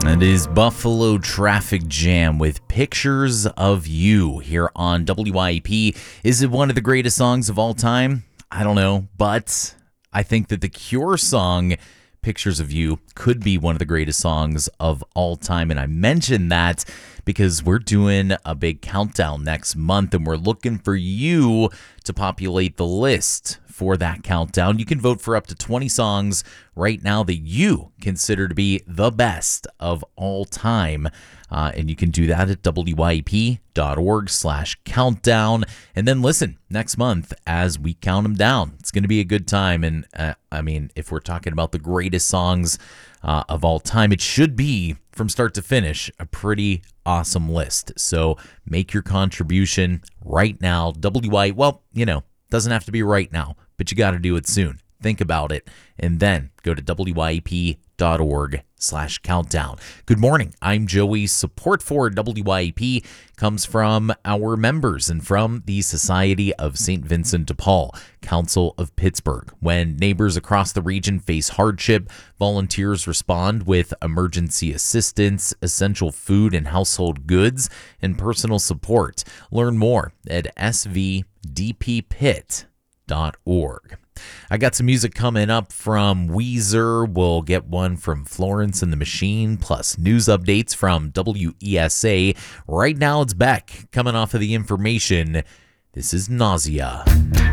It is Buffalo Traffic Jam with Pictures of You here on WYAP. Is it one of the greatest songs of all time? I don't know, but I think that the Cure song Pictures of You could be one of the greatest songs of all time. And I mentioned that because we're doing a big countdown next month and we're looking for you to populate the list for that countdown. You can vote for up to 20 songs right now that you consider to be the best of all time. And you can do that at wyap.org/countdown. And then listen next month as we count them down. It's going to be a good time. And if we're talking about the greatest songs of all time, it should be from start to finish a pretty awesome list. So make your contribution right now. Doesn't have to be right now, but you got to do it soon. Think about it, and then go to wyap.org/countdown. Good morning. I'm Joey. Support for WYAP comes from our members and from the Society of St. Vincent de Paul, Council of Pittsburgh. When neighbors across the region face hardship, volunteers respond with emergency assistance, essential food and household goods, and personal support. Learn more at svdppit.org. I got some music coming up from Weezer. We'll get one from Florence and the Machine, plus news updates from WESA. Right now it's Beck coming off of the information. This is Nausea.